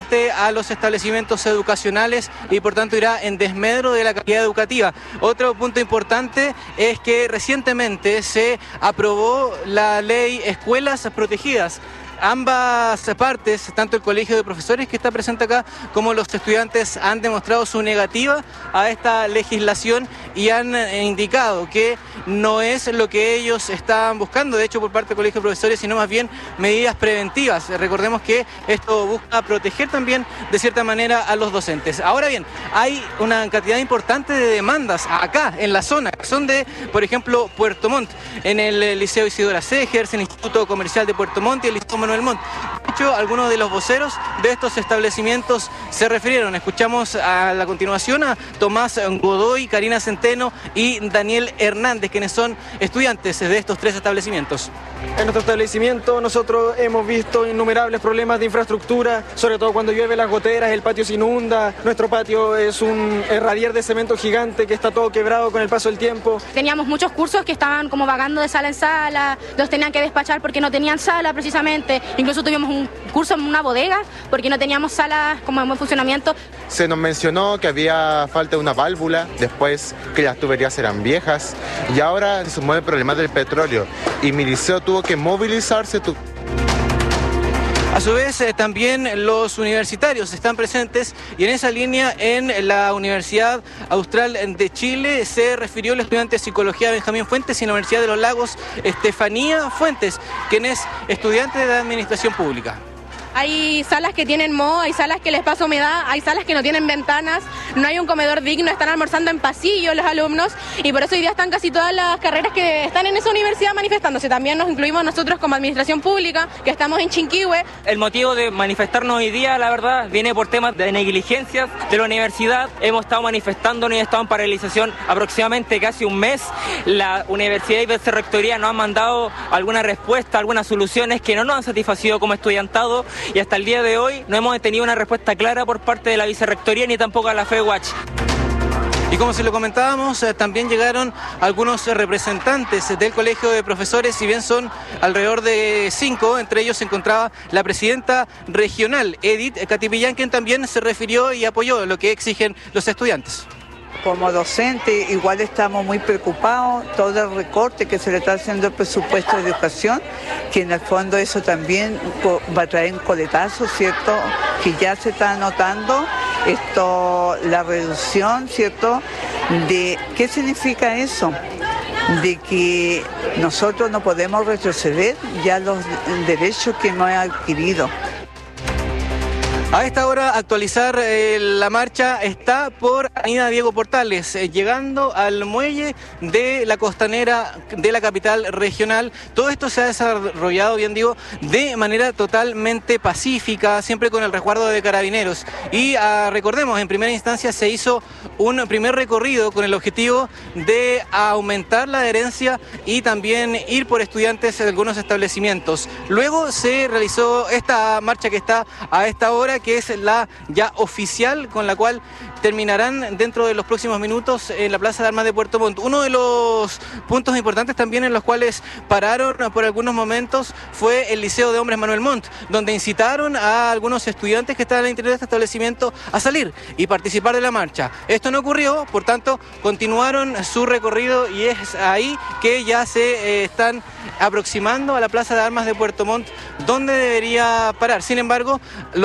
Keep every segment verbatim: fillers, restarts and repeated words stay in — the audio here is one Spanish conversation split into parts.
frente a los establecimientos educacionales y por tanto irá en desmedro de la calidad educativa. Otro punto importante es que recientemente se aprobó la ley Escuelas Protegidas. Ambas partes, tanto el colegio de profesores que está presente acá como los estudiantes, han demostrado su negativa a esta legislación y han indicado que no es lo que ellos están buscando, de hecho por parte del colegio de profesores, sino más bien medidas preventivas. Recordemos que esto busca proteger también de cierta manera a los docentes. Ahora bien, hay una cantidad importante de demandas acá en la zona, que son de, por ejemplo, Puerto Montt, en el Liceo Isidora Segers, en el Instituto Comercial de Puerto Montt y el Liceo Manuel Montt. De hecho, algunos de los voceros de estos establecimientos se refirieron. Escuchamos a la continuación a Tomás Godoy, Karina Centeno y Daniel Hernández, quienes son estudiantes de estos tres establecimientos. En nuestro establecimiento nosotros hemos visto innumerables problemas de infraestructura, sobre todo cuando llueve las goteras, el patio se inunda, nuestro patio es un radier de cemento gigante que está todo quebrado con el paso del tiempo. Teníamos muchos cursos que estaban como vagando de sala en sala, los tenían que despachar porque no tenían sala precisamente, incluso tuvimos un curso en una bodega porque no teníamos salas como en buen funcionamiento. Se nos mencionó que había falta de una válvula, después que las tuberías eran viejas y ahora se sumó el problema del petróleo y mi liceo tuvo que movilizarse. Tu... A su vez, eh, también los universitarios están presentes y en esa línea en la Universidad Austral de Chile se refirió el estudiante de Psicología Benjamín Fuentes y en la Universidad de los Lagos Estefanía Fuentes, quien es estudiante de Administración Pública. Hay salas que tienen moho, hay salas que les pasa humedad, hay salas que no tienen ventanas, no hay un comedor digno, están almorzando en pasillo los alumnos y por eso hoy día están casi todas las carreras que están en esa universidad manifestándose. También nos incluimos nosotros como Administración Pública, que estamos en Chinquihue. El motivo de manifestarnos hoy día, la verdad, viene por temas de negligencias de la universidad. Hemos estado manifestándonos y estado en paralización aproximadamente casi un mes. La universidad y vicerrectoría nos han mandado alguna respuesta, algunas soluciones que no nos han satisfacido como estudiantado. Y hasta el día de hoy no hemos tenido una respuesta clara por parte de la vicerrectoría ni tampoco a la FEWACH. Y como se lo comentábamos, eh, también llegaron algunos representantes del Colegio de Profesores, si bien son alrededor de cinco, entre ellos se encontraba la presidenta regional, Edith Catipillán, quien también se refirió y apoyó lo que exigen los estudiantes. Como docente igual estamos muy preocupados, todo el recorte que se le está haciendo al presupuesto de educación, que en el fondo eso también va a traer un coletazo, ¿cierto? Que ya se está notando esto, la reducción, ¿cierto? De ¿qué significa eso? De que nosotros no podemos retroceder ya los derechos que hemos adquirido. A esta hora actualizar eh, la marcha está por Avenida Diego Portales, eh, llegando al muelle de la costanera de la capital regional. Todo esto se ha desarrollado, bien digo, de manera totalmente pacífica, siempre con el resguardo de carabineros. Y ah, recordemos, en primera instancia se hizo un primer recorrido con el objetivo de aumentar la adherencia y también ir por estudiantes de algunos establecimientos. Luego se realizó esta marcha que está a esta hora, que es la ya oficial, con la cual terminarán dentro de los próximos minutos en la Plaza de Armas de Puerto Montt. Uno de los puntos importantes también en los cuales pararon por algunos momentos fue el Liceo de Hombres Manuel Montt, donde incitaron a algunos estudiantes que estaban al interior de este establecimiento a salir y participar de la marcha. Esto no ocurrió, por tanto continuaron su recorrido y es ahí que ya se eh, están aproximando a la Plaza de Armas de Puerto Montt, donde debería parar. Sin embargo,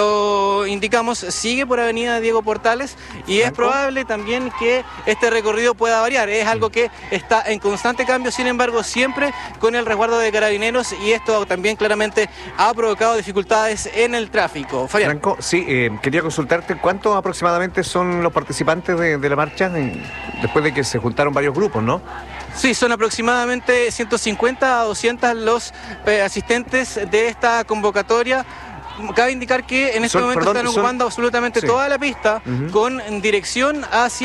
lo indicamos, sigue por Avenida Diego Portales y es probable también que este recorrido pueda variar. Es algo que está en constante cambio, sin embargo, siempre con el resguardo de carabineros, y esto también claramente ha provocado dificultades en el tráfico. Fabián. Franco, sí, eh, quería consultarte, ¿cuántos aproximadamente son los participantes de, de la marcha en, después de que se juntaron varios grupos, no? Sí, son aproximadamente ciento cincuenta a doscientos los eh, asistentes de esta convocatoria. Cabe indicar que en este son, momento perdón, están ocupando son, absolutamente sí. toda la pista uh-huh. con dirección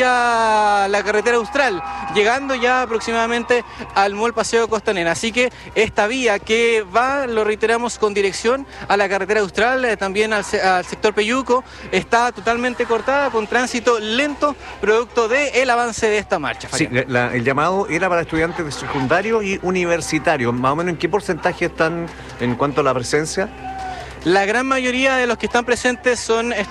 hacia la carretera Austral, llegando ya aproximadamente al Mall Paseo Costanera. Así que esta vía que va, lo reiteramos, con dirección a la carretera Austral, eh, también al, al sector Peyuco, está totalmente cortada con tránsito lento, producto del avance de esta marcha. Sí, la, el llamado era para estudiantes de secundario y universitario. Más o menos, ¿en qué porcentaje están en cuanto a la presencia? La gran mayoría de los que están presentes son